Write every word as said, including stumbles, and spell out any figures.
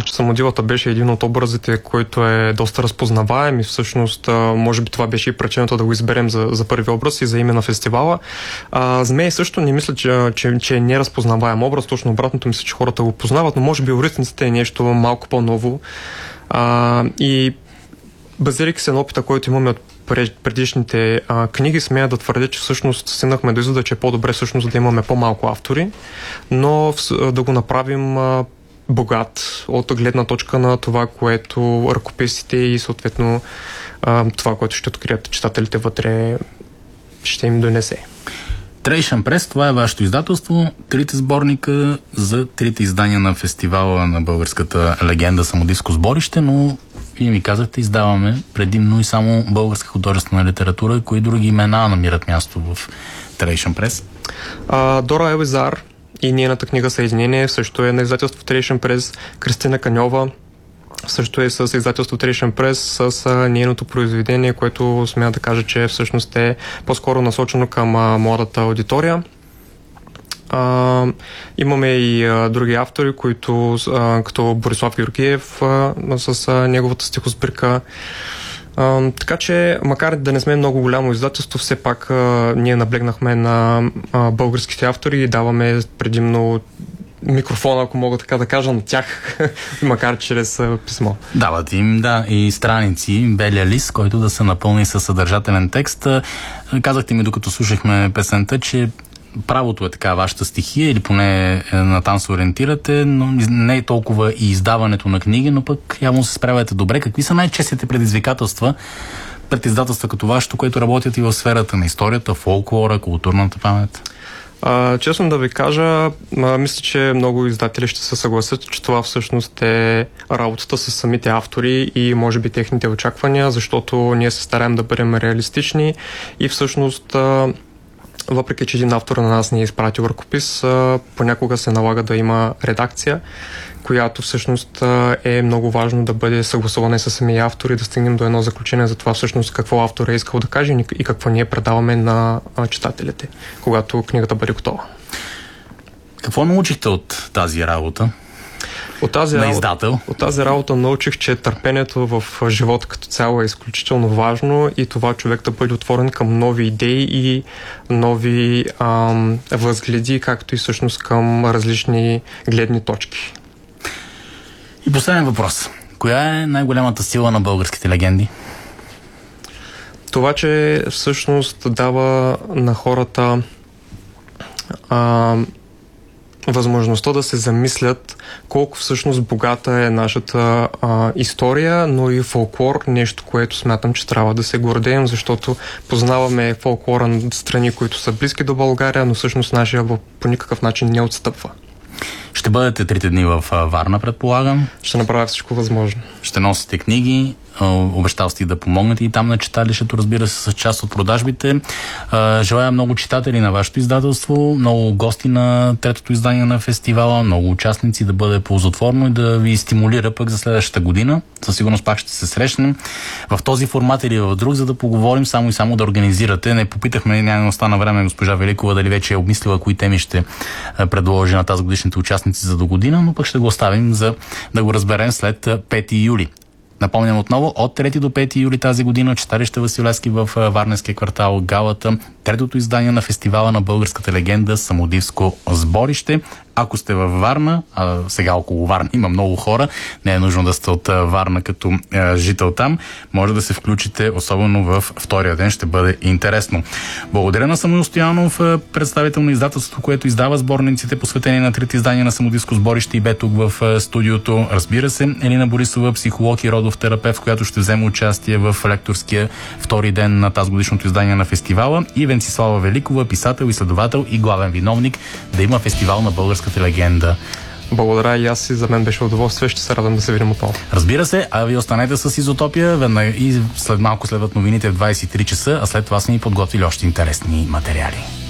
че самодилата беше един от образите, който е доста разпознаваем и всъщност може би това беше и причината да го изберем за, за първи образ и за име на фестивала. А, Змей също не мисля, че, че, че е неразпознаваем образ, точно обратното мисля, че хората го познават, но може би Орисниците е нещо малко по-ново. А, и базирайки се на опита, който имаме от предишните а, книги, смея да твърдя, че всъщност стигнахме до извода, че е по-добре всъщност да имаме по-малко автори, но в, да го направим а, богат от гледна точка на това, което ръкописите и съответно а, това, което ще открият читателите вътре, ще им донесе. Tradition Press, това е вашето издателство. Трите сборника за трите издания на фестивала на българската легенда Самодивско сборище, но вие ми казахте, издаваме предимно и само българска художествена литература. Кои други имена намират място в Tradition Press? А, Дора Елизар и нейната книга Съединение също е на издателство Tradition Press. Кристина Каньова също е с издателство Tradition Press с а, нейното произведение, което смея да кажа, че всъщност е по-скоро насочено към а, младата аудитория. А, имаме и а, други автори, които а, като Борислав Георгиев а, с а, неговата стихосбирка. А, така че, макар да не сме много голямо издателство, все пак а, ние наблегнахме на а, българските автори и даваме предимно микрофона, ако мога така да кажа, на тях, макар чрез а, писмо. Дават им, да, и страници, белия лист, който да се напълни със съдържателен текст. Казахте ми, докато слушахме песента, че правото е така вашата стихия, или поне натам се ориентирате, но не е толкова и издаването на книги, но пък явно се справяте добре. Какви са най-честите предизвикателства пред издателства като вашето, което работят и в сферата на историята, фолклора, културната памет? А, честно да ви кажа, а, мисля, че много издатели ще се съгласят, че това всъщност е работата с самите автори и може би техните очаквания, защото ние се стараем да бъдем реалистични и всъщност а, въпреки че един автор на нас ни е изпратил ръкопис, понякога се налага да има редакция, която всъщност е много важно да бъде съгласувана с самия автор и да стигнем до едно заключение за това всъщност какво автор е искал да каже и какво ние предаваме на читателите, когато книгата бъде готова. Какво научихте от тази работа? От тази, работа, от тази работа научих, че търпението в живота като цяло е изключително важно и това човек да бъде отворен към нови идеи и нови ам, възгледи, както и всъщност към различни гледни точки. И последен въпрос. Коя е най-голямата сила на българските легенди? Това, че всъщност дава на хората ам, възможността да се замислят колко всъщност богата е нашата а, история, но и фолклор, нещо, което смятам, че трябва да се гордеем, защото познаваме фолклора на страни, които са близки до България, но всъщност нашия по никакъв начин не отстъпва. Ще бъдете трите дни в Варна, предполагам. Ще направя всичко възможно. Ще носите книги, обещал сте да помогнете и там на читалището, разбира се, с част от продажбите. Желая много читатели на вашето издателство, много гости на третото издание на фестивала, много участници, да бъде ползотворно и да ви стимулира пък за следващата година. Със сигурност пак ще се срещнем в този формат или в друг, за да поговорим само и само да организирате. Не попитахме, няма остана време, госпожа Великова, дали вече е обмислила кои теми ще предложи на тази годишните участници за до година, но пък ще го оставим за да го разберем след пети юли. Напомням отново, от трети до пети юли тази година читалище Васил Левски в Варненския квартал Галата, третото издание на фестивала на българската легенда Самодивско сборище. Ако сте във Варна, а сега около Варна има много хора, не е нужно да сте от Варна като е, жител там, може да се включите, особено в втория ден, ще бъде интересно. Благодаря на Самуил Стоянов, представител на издателството, което издава сборниците, посветени на трите издания на Самодивско сборище, и бе тук в студиото. Разбира се, Елина Борисова, психолог и родов терапевт, която ще вземе участие в лекторския втори ден на тази годишното издание на фестивала, и Венцислава Великова, писател, изследовател и главен виновник да има фестивал на българската легенда. Благодаря и аз, и за мен беше удоволствие. Ще се радвам да се видим отново. Разбира се, а ви останете с Изотопия. Веднага и след малко следват новините в двайсет и три часа, а след това сме ни подготвили още интересни материали.